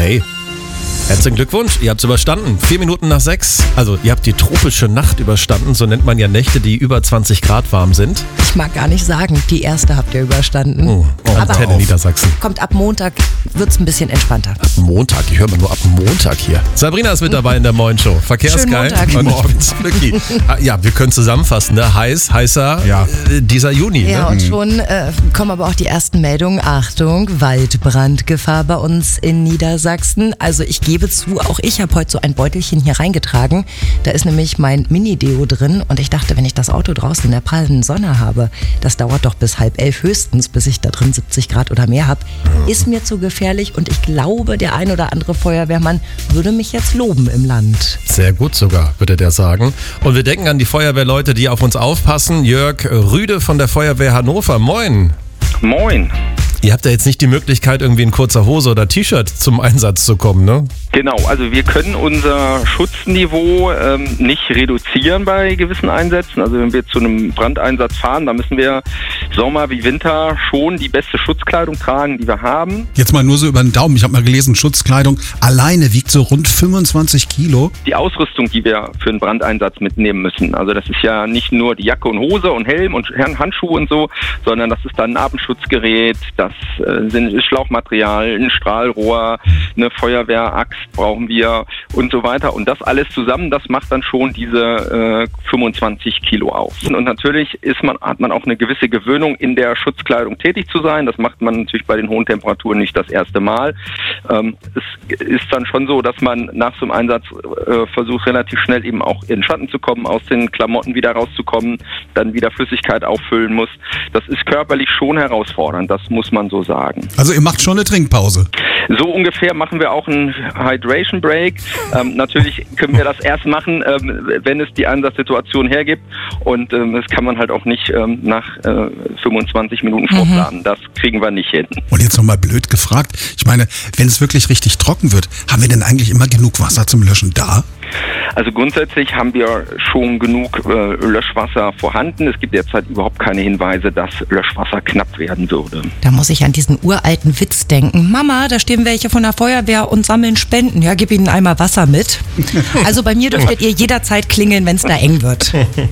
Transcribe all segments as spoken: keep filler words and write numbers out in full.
Hey, herzlichen Glückwunsch, ihr habt es überstanden. Vier Minuten nach sechs. Also ihr habt die tropische Nacht überstanden, so nennt man ja Nächte, die über zwanzig Grad warm sind. Ich mag gar nicht sagen, die erste habt ihr überstanden. Oh, oh, aber Antenne Niedersachsen. Kommt ab Montag, wird's ein bisschen entspannter. Ab Montag, ich höre mal nur ab Montag hier. Sabrina ist mit dabei in der Moin Show. Verkehrsgeil. Schönen Montag. Und ich bin's, Flücki. Ja, wir können zusammenfassen, ne? Heiß, heißer Ja. äh, dieser Juni. Ja, Ne? und schon äh, kommen aber auch die ersten Meldungen. Achtung, Waldbrandgefahr bei uns in Niedersachsen. Also ich gebe zu, auch ich habe heute so ein Beutelchen hier reingetragen. Da ist nämlich mein Mini-Deo drin und ich dachte, wenn ich das Auto draußen in der prallen Sonne habe, das dauert doch bis halb elf höchstens, bis ich da drin siebzig Grad oder mehr habe. Ist mir zu gefährlich und ich glaube, der ein oder andere Feuerwehrmann würde mich jetzt loben im Land. Sehr gut sogar, würde der sagen. Und wir denken an die Feuerwehrleute, die auf uns aufpassen. Jörg Rüde von der Feuerwehr Hannover. Moin. Moin. Ihr habt ja jetzt nicht die Möglichkeit, irgendwie in kurzer Hose oder T-Shirt zum Einsatz zu kommen, ne? Genau, also wir können unser Schutzniveau ähm, nicht reduzieren bei gewissen Einsätzen. Also wenn wir zu einem Brandeinsatz fahren, dann müssen wir Sommer wie Winter schon die beste Schutzkleidung tragen, die wir haben. Jetzt mal nur so über den Daumen. Ich habe mal gelesen, Schutzkleidung alleine wiegt so rund fünfundzwanzig Kilo. Die Ausrüstung, die wir für einen Brandeinsatz mitnehmen müssen. Also das ist ja nicht nur die Jacke und Hose und Helm und Handschuhe und so, sondern das ist dann ein Atemschutzgerät, das äh, sind Schlauchmaterial, ein Strahlrohr, eine Feuerwehraxt brauchen wir und so weiter. Und das alles zusammen, das macht dann schon diese äh, fünfundzwanzig Kilo aus. Und natürlich ist man, hat man auch eine gewisse Gewöhnung, in der Schutzkleidung tätig zu sein. Das macht man natürlich bei den hohen Temperaturen nicht das erste Mal. Ähm, es ist dann schon so, dass man nach so einem Einsatz äh, versucht, relativ schnell eben auch in den Schatten zu kommen, aus den Klamotten wieder rauszukommen, dann wieder Flüssigkeit auffüllen muss. Das ist körperlich schon herausfordernd, das muss man so sagen. Also ihr macht schon eine Trinkpause. So ungefähr machen wir auch einen Hydration Break. Ähm, natürlich können wir das erst machen, ähm, wenn es die Einsatzsituation hergibt. Und ähm, das kann man halt auch nicht ähm, nach äh, fünfundzwanzig Minuten vorplanen. Das kriegen wir nicht hin. Und jetzt nochmal blöd gefragt. Ich meine, wenn es wirklich richtig trocken wird, haben wir denn eigentlich immer genug Wasser zum Löschen da? Also grundsätzlich haben wir schon genug äh, Löschwasser vorhanden. Es gibt derzeit überhaupt keine Hinweise, dass Löschwasser knapp werden würde. Da muss ich an diesen uralten Witz denken. Mama, da stehen welche von der Feuerwehr und sammeln Spenden. Ja, gib ihnen einmal Wasser mit. Also bei mir dürftet ihr jederzeit klingeln, wenn es da eng wird.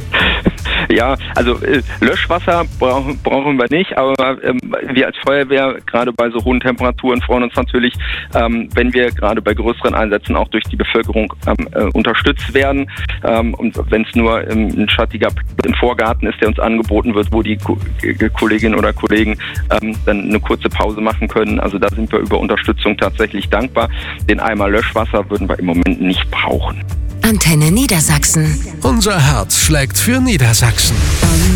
Ja, also äh, Löschwasser brauchen, brauchen wir nicht, aber ähm, wir als Feuerwehr, gerade bei so hohen Temperaturen, freuen uns natürlich, ähm, wenn wir gerade bei größeren Einsätzen auch durch die Bevölkerung ähm, äh, unterstützt werden. Ähm, und wenn es nur ähm, ein schattiger im Vorgarten ist, der uns angeboten wird, wo die Ko- Kolleginnen oder Kollegen ähm, dann eine kurze Pause machen können. Also da sind wir über Unterstützung tatsächlich dankbar. Den Eimer Löschwasser würden wir im Moment nicht brauchen. Antenne Niedersachsen. Unser Herz schlägt für Niedersachsen.